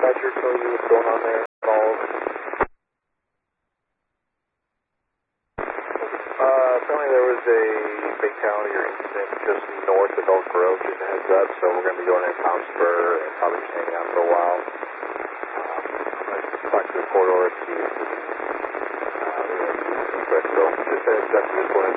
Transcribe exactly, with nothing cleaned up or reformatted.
dispatcher tell you what's going on there? Calls. Uh, apparently there was a fatality or incident just north of Oak Grove, just a heads up, so we're going to be going to Town Spur and probably just hanging out for a while. Um, I'm going to talk to the corridor and see if we can, uh, we're going to do some quick, so just a heads up, just going